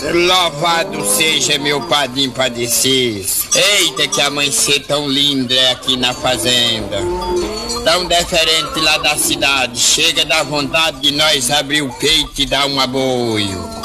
Louvado seja meu padrinho padecido. Eita, que amanhecer tão lindo é aqui na fazenda. Tão diferente lá da cidade. Chega da vontade de nós abrir o peito e dar um aboio.